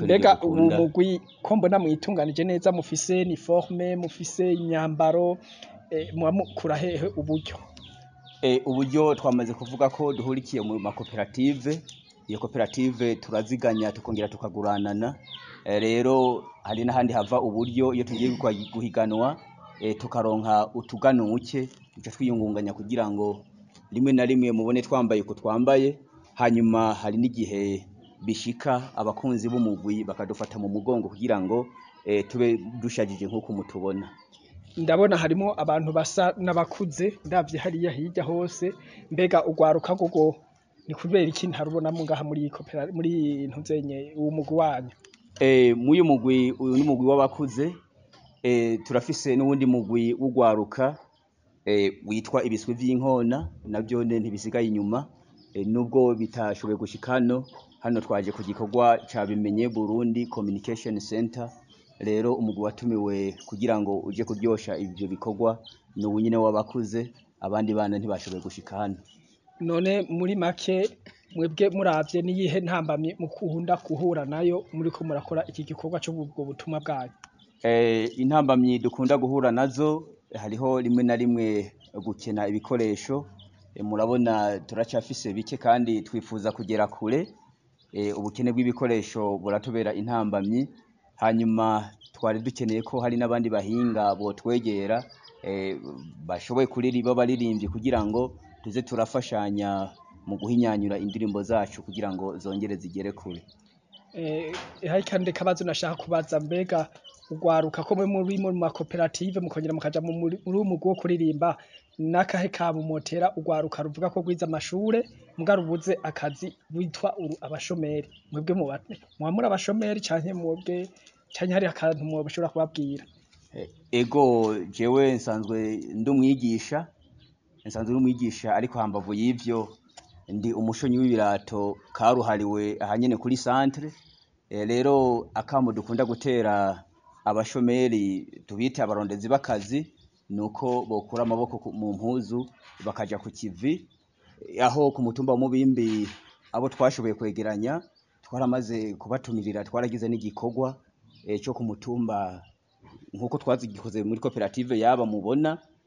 nivyo mbega ubu dukunda. mugwi ko mbona mwitunganije neza mufise uniforme mufise imyambaro muba mukura hehe uburyo? Uburyo twamaze kuvuga ko duhurikiye mu makoperative, iyo koperative turaziganya tukongera tukaguranana, rero hari n'ahandi hava uburyo iyo tugiye guhiganwa tukaronka utuganuke duca twiyungunganya kugira ngo rimwe na rimwe mubone twambaye uko twambaye, hanyuma hari n'igihe bishika abakunzi b'umugwi bakadufata mu mugongo kugira ngo tube dushajije nk'uko mutubona. Ndabona harimo abantu basa n'abakuze ndavye hariya hirya hose, mbega ugwaruka gogo ni kubera iki ntarubonamwo ngaha muri ntuzenye uwo mugwi wanyu? Muyu mugwi, uyu ni umugwi w'abakuze, turafise n'uwundi mugwi w'ugwaruka witwa ibiswi vy'inkona, navyo ntibisigaye inyuma, nubwo bitashoboye gushika hano twaje ku gikorwa ca Bimenye Burundi Communication Center, rero umugwi watumiwe kugira ngo uje kuryosha ivyo bikorwa ni uwu nyene w'abakuze, abandi bana ntibashoboye gushika hano. None muri make mwebwe muravye niyihe ntambamye mukunda guhura nayo muriko murakora iki gikorwa cyo ubwo butumwa bwanyu? Intambamyi dukunda guhura nazo hariho rimwe na rimwe gukena ibikoresho, murabona turacafise bike kandi twifuza kugera kure, ubukene bw'ibikoresho buratubera intambamyi, hanyuma twari dukeneye ko hari n'abandi bahinga botwegera bashoboye kuririmba baririmbyi kugira ngo tuze turafashanya mu guhinyanyura indirimbo zacu kugira ngo zongere zigere kure. Hari kandi kabazo nashaka kubaza, mbega ugwaruka ko muri mu makoperative mukongera mukaja muri umugwi wo kuririmba, nakahe kamumotera ugwaruka ruvuga ko gwiza amashure muga rubuze akazi witwa abashomeri? Mwebwe muba muri abashomeri canke mwebwe canke hari akantu mwoshobora kubabwira? Ego jewe nsanzwe ndi umwigisha ariko hambavu y'ivyo ndi umushonyi w'ibirato karuhariwe ahanyene kuri centre, rero akamo dukunda gutera abashomeri tubite abarondezi b'akazi nuko bokura amaboko mu mpuzu bakaja ku kivi, aho ku mutumba wa Mubimbi abo twashoboye kwegeranya twaramaze kubatumirira, twaragize n'igikorwa cyo ku mutumba nkuko twazigikoze muri koperative yaba mubona,